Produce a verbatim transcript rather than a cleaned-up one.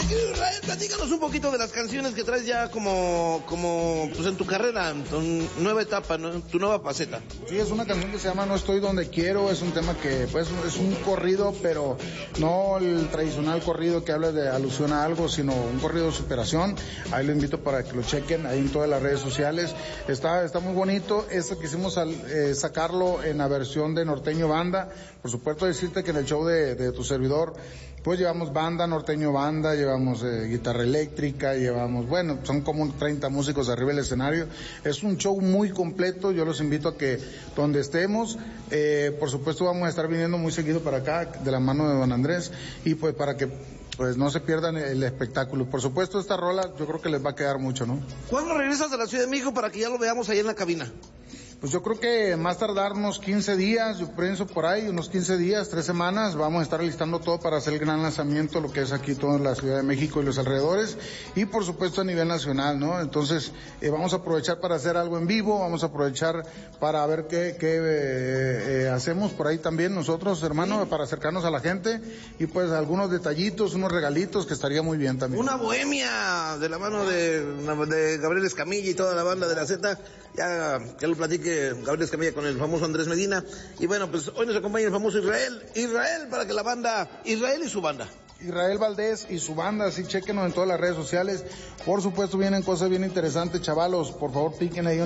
querido Israel, platícanos un poquito de las canciones que traes ya como, como pues en tu carrera, en tu nueva etapa, ¿no? Tu nueva faceta. Sí, es una canción que se llama No estoy donde quiero, es un tema que pues es un corrido, pero no el tradicional corrido que habla de alusión a algo, sino un corrido de superación. Ahí lo invito para que lo chequen, ahí en todas las redes sociales. Está, está muy bonito, este quisimos al, eh, sacarlo en la versión de Norteño Banda. Por supuesto decirte que en el show de, de tu servidor, pues llevamos banda, norteño banda, llevamos eh, guitarra eléctrica, llevamos, bueno, son como treinta músicos arriba del escenario. Es un show muy completo, yo los invito a que donde estemos, eh, por supuesto vamos a estar viniendo muy seguido para acá, de la mano de don Andrés, y pues para que pues no se pierdan el espectáculo. Por supuesto esta rola yo creo que les va a quedar mucho, ¿no? ¿Cuándo regresas a la Ciudad de México para que ya lo veamos ahí en la cabina? Pues yo creo que más tardar unos quince días, yo pienso por ahí, unos quince días, tres semanas, vamos a estar listando todo para hacer el gran lanzamiento, lo que es aquí todo en la Ciudad de México y los alrededores, y por supuesto a nivel nacional, ¿no? Entonces, eh, vamos a aprovechar para hacer algo en vivo, vamos a aprovechar para ver qué, qué eh, eh, hacemos por ahí también nosotros, hermanos, para acercarnos a la gente, y pues algunos detallitos, unos regalitos que estaría muy bien también. Una bohemia de la mano de, de Gabriel Escamilla y toda la banda de la Z, ya, ya lo platiqué Gabriel Escamilla con el famoso Andrés Medina. Y bueno, pues hoy nos acompaña el famoso Israel. Israel, para que la banda, Israel y su banda. Israel Valdés y su banda, así chequenos en todas las redes sociales. Por supuesto vienen cosas bien interesantes, chavalos, por favor piquen ahí